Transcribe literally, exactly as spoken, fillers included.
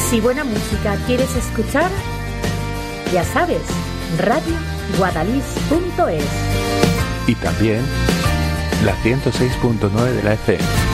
Si buena música quieres escuchar, ya sabes, radio guadalix punto es. Y también la ciento seis punto nueve de la F M.